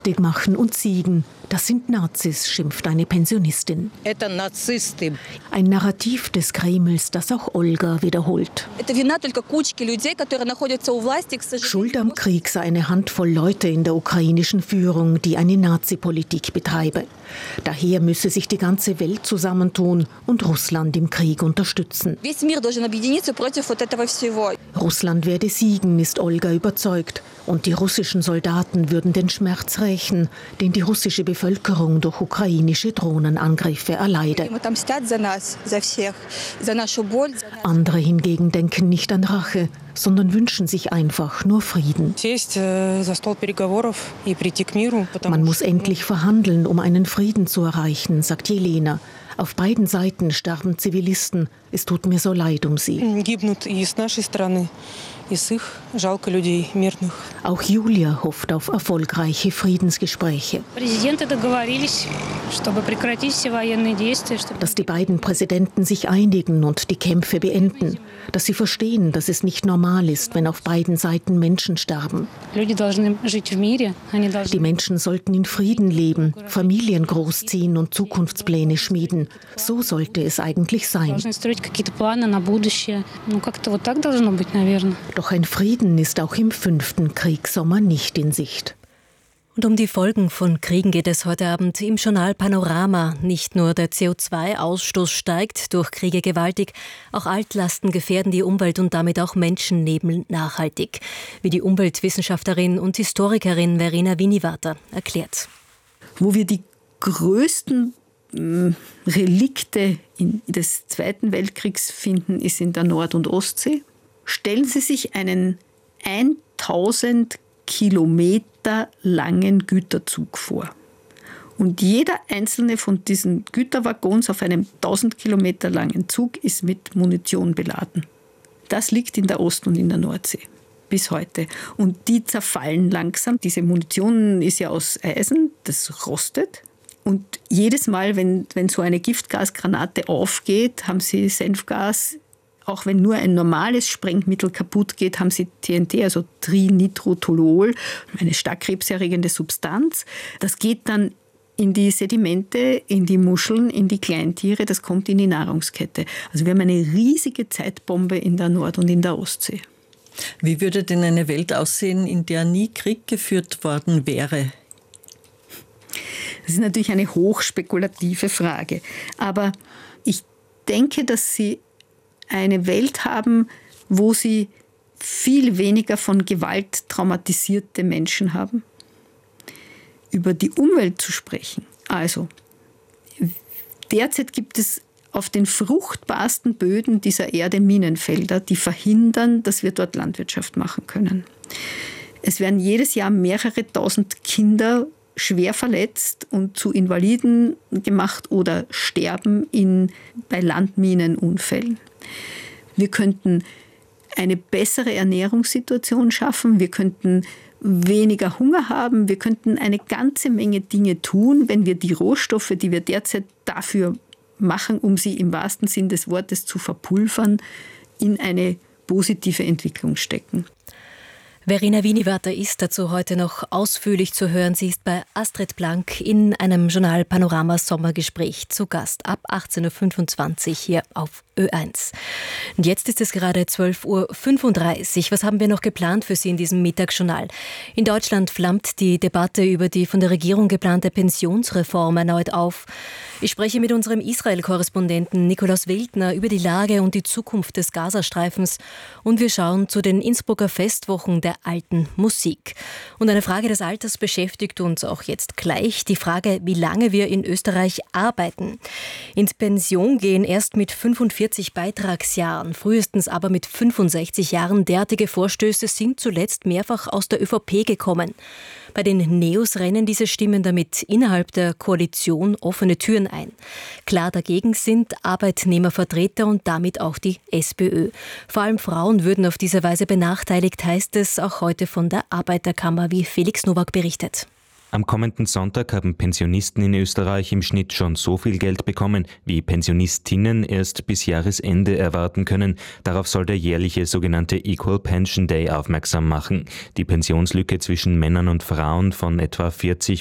machen und siegen, das sind Nazis, schimpft eine Pensionistin. Ein Narrativ des Kremls, das auch Olga wiederholt. Schuld am Krieg sei eine Handvoll Leute in der ukrainischen Führung, die eine Nazi-Politik betreibe. Daher müsse sich die ganze Welt zusammentun und Russland im Krieg unterstützen. Russland werde siegen, ist Olga überzeugt. Und die russischen Soldaten würden den Schmerz rächen, den die russische Bevölkerung durch ukrainische Drohnenangriffe erleide. Andere hingegen denken nicht an Rache, sondern wünschen sich einfach nur Frieden. Man muss endlich verhandeln, um einen Frieden zu erreichen, sagt Jelena. Auf beiden Seiten sterben Zivilisten. Es tut mir so leid um sie. Auch Julia hofft auf erfolgreiche Friedensgespräche. Dass die beiden Präsidenten sich einigen und die Kämpfe beenden. Dass sie verstehen, dass es nicht normal ist, wenn auf beiden Seiten Menschen sterben. Die Menschen sollten in Frieden leben, Familien großziehen und Zukunftspläne schmieden. So sollte es eigentlich sein. Doch ein Frieden ist auch im 5. Kriegssommer nicht in Sicht. Und um die Folgen von Kriegen geht es heute Abend im Journal Panorama. Nicht nur der CO2-Ausstoß steigt durch Kriege gewaltig, auch Altlasten gefährden die Umwelt und damit auch Menschenleben nachhaltig, wie die Umweltwissenschaftlerin und Historikerin Verena Vinivater erklärt. Wo wir die größten Relikte des Zweiten Weltkriegs finden, ist in der Nord- und Ostsee. Stellen Sie sich einen 1000 Kilometer langen Güterzug vor. Und jeder einzelne von diesen Güterwaggons auf einem 1000 Kilometer langen Zug ist mit Munition beladen. Das liegt in der Ost- und in der Nordsee bis heute. Und die zerfallen langsam. Diese Munition ist ja aus Eisen, das rostet. Und jedes Mal, wenn so eine Giftgasgranate aufgeht, haben sie Senfgas. Auch wenn nur ein normales Sprengmittel kaputt geht, haben sie TNT, also Trinitrotoluol, eine stark krebserregende Substanz. Das geht dann in die Sedimente, in die Muscheln, in die Kleintiere, das kommt in die Nahrungskette. Also wir haben eine riesige Zeitbombe in der Nord- und in der Ostsee. Wie würde denn eine Welt aussehen, in der nie Krieg geführt worden wäre? Das ist natürlich eine hochspekulative Frage. Aber ich denke, dass Sie eine Welt haben, wo Sie viel weniger von Gewalt traumatisierte Menschen haben. Über die Umwelt zu sprechen. Also, derzeit gibt es auf den fruchtbarsten Böden dieser Erde Minenfelder, die verhindern, dass wir dort Landwirtschaft machen können. Es werden jedes Jahr mehrere tausend Kinder schwer verletzt und zu Invaliden gemacht oder sterben bei Landminenunfällen. Wir könnten eine bessere Ernährungssituation schaffen, wir könnten weniger Hunger haben, wir könnten eine ganze Menge Dinge tun, wenn wir die Rohstoffe, die wir derzeit dafür machen, um sie im wahrsten Sinn des Wortes zu verpulvern, in eine positive Entwicklung stecken. Verena Vinivater ist dazu heute noch ausführlich zu hören. Sie ist bei Astrid Blank in einem Journal Panorama Sommergespräch zu Gast ab 18.25 Uhr hier auf Ö1. Und jetzt ist es gerade 12.35 Uhr. Was haben wir noch geplant für Sie in diesem Mittagsjournal? In Deutschland flammt die Debatte über die von der Regierung geplante Pensionsreform erneut auf. Ich spreche mit unserem Israel-Korrespondenten Nikolaus Wildner über die Lage und die Zukunft des Gazastreifens und wir schauen zu den Innsbrucker Festwochen der alten Musik. Und eine Frage des Alters beschäftigt uns auch jetzt gleich, die Frage, wie lange wir in Österreich arbeiten. Ins Pension gehen erst mit 45 Beitragsjahren, frühestens aber mit 65 Jahren. Derartige Vorstöße sind zuletzt mehrfach aus der ÖVP gekommen. Bei den Neos rennen diese Stimmen damit innerhalb der Koalition offene Türen ein. Klar dagegen sind Arbeitnehmervertreter und damit auch die SPÖ. Vor allem Frauen würden auf diese Weise benachteiligt, heißt es auch heute von der Arbeiterkammer, wie Felix Nowak berichtet. Am kommenden Sonntag haben Pensionisten in Österreich im Schnitt schon so viel Geld bekommen, wie Pensionistinnen erst bis Jahresende erwarten können. Darauf soll der jährliche sogenannte Equal Pension Day aufmerksam machen. Die Pensionslücke zwischen Männern und Frauen von etwa 40